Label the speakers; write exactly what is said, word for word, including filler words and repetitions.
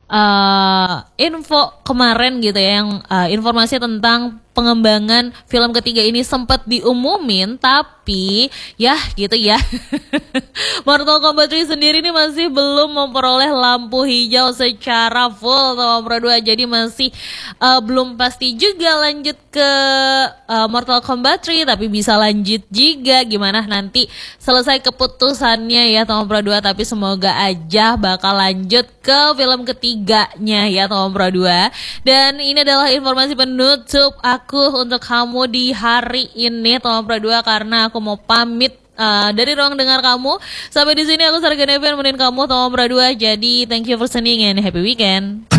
Speaker 1: uh, info kemarin gitu ya, yang uh, informasi tentang pengembangan film ketiga ini sempat diumumin, tapi ya gitu ya. Mortal Kombat tiga sendiri ini masih belum memperoleh lampu hijau secara full sama Pro dua, jadi masih uh, belum pasti juga lanjut ke uh, Mortal Kombat tiga, tapi bisa lanjut juga, gimana nanti selesai keputusannya ya Tom Pro dua, tapi semoga aja bakal lanjut ke film ketiganya ya Tom Pro dua. Dan ini adalah informasi penutup aku untuk kamu di hari ini Tom Pro dua, karena aku mau pamit uh, dari ruang dengar kamu. Sampai di sini aku Sarga Neven menemuin kamu Tom Pro dua. Jadi thank you for listening and happy weekend.